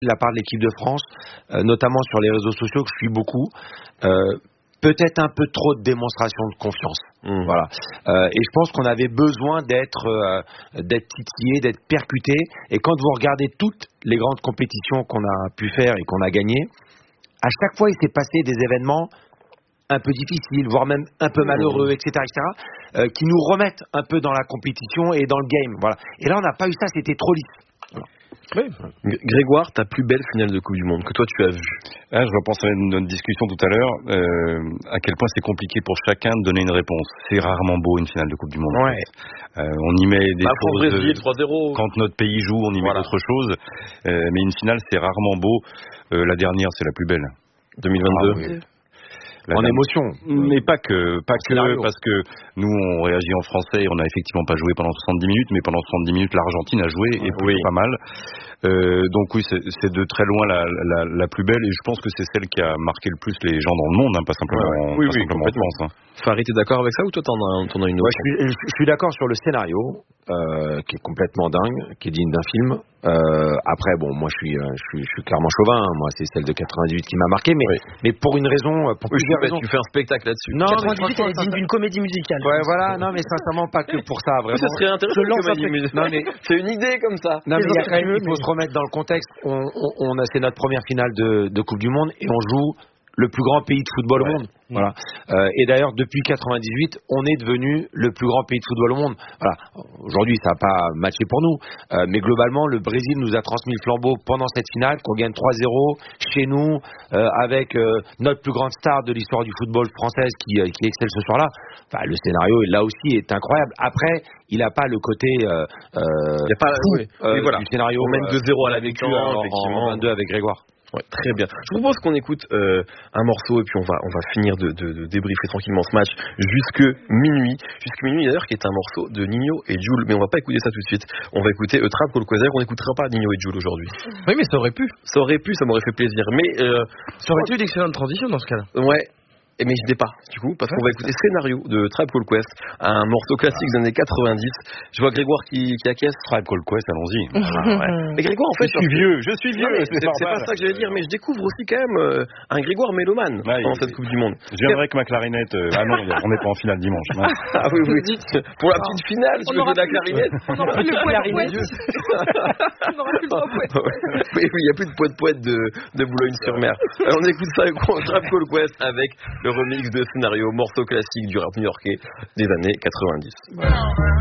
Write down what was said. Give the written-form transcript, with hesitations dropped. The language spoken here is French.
de la part de l'équipe de France, notamment sur les réseaux sociaux que je suis beaucoup. Peut-être un peu trop de démonstration de confiance. Voilà. Et je pense qu'on avait besoin d'être titillé, d'être percuté. Et quand vous regardez toutes les grandes compétitions qu'on a pu faire et qu'on a gagnées, à chaque fois il s'est passé des événements un peu difficiles, voire même un peu malheureux, etc., qui nous remettent un peu dans la compétition et dans le game. Voilà. Et là, on n'a pas eu ça, c'était trop lisse. Voilà. Oui. Grégoire, ta plus belle finale de Coupe du Monde que toi tu as vue. Je repense à notre discussion tout à l'heure, à quel point c'est compliqué pour chacun de donner une réponse. C'est rarement beau une finale de Coupe du Monde. Ouais. On y met des choses. Brésil, 3-0. Quand notre pays joue, on y met d'autres choses. Mais une finale, c'est rarement beau. La dernière, c'est la plus belle. 2022. En émotion. Mais pas que, parce que nous on réagit en français et on n'a effectivement pas joué pendant 70 minutes, mais pendant 70 minutes l'Argentine a joué et pas mal. Donc oui, c'est de très loin la plus belle et je pense que c'est celle qui a marqué le plus les gens dans le monde, pas simplement, simplement en France. Farid, t'es d'accord avec ça ou toi t'en as une autre? Je suis d'accord sur le scénario qui est complètement dingue, qui est digne d'un film. Après bon, moi je suis clairement chauvin, moi c'est celle de 98 qui m'a marqué, mais pour une raison, pour plusieurs raisons. Tu fais un spectacle là-dessus. Non, 98 elle est digne d'une comédie musicale. Ouais, voilà, non mais sincèrement pas que pour ça, vraiment. Ça serait intéressant une comédie musicale. Non mais c'est une idée comme ça. Non mais il faut se remettre dans le contexte. C'est notre première finale de Coupe du Monde et on joue le plus grand pays de football au monde. Voilà. Et d'ailleurs, depuis 98, on est devenu le plus grand pays de football au monde. Voilà. Aujourd'hui, ça n'a pas matché pour nous. Mais globalement, le Brésil nous a transmis le flambeau pendant cette finale, qu'on gagne 3-0 chez nous, avec notre plus grande star de l'histoire du football française qui excelle ce soir-là. Enfin, le scénario, là aussi, est incroyable. Après, il n'a pas le côté il y a pas du scénario. On mène 2-0 à la vécu mi-temps, en 22 avec Grégoire. Ouais, très bien. Je vous propose qu'on écoute un morceau et puis on va finir de débriefer tranquillement ce match jusque minuit. Jusque minuit d'ailleurs, qui est un morceau de Nino et Jul. Mais on va pas écouter ça tout de suite. On va écouter Trap Call Quasar. On n'écoutera pas Nino et Jul aujourd'hui. Oui, mais ça aurait pu. Ça m'aurait fait plaisir. Mais ça aurait été une excellente transition dans ce cas-là. Ouais. Mais je n'ai pas, du coup, parce qu'on va écouter Scénario de Tribe Called Quest, un morceau classique des années 90. Je vois Grégoire qui acquiesce. Tribe Called Quest, allons-y. Mais Grégoire, en fait... Je suis vieux. C'est pas ça que j'allais dire, mais je découvre aussi quand même un Grégoire mélomane dans cette Coupe du Monde. J'aimerais que ma clarinette... Ah non, on n'est pas en finale dimanche. Non. Ah oui. Pour la petite finale, tu veux de la clarinette? On n'aura plus le clarinette. On n'aura plus le poète. Oui, il n'y a plus de poète de Boulogne-sur-Mer. On écoute ça avec Tribe Called Quest avec le remix de Scénario, morceau classique du rap new-yorkais des années 90.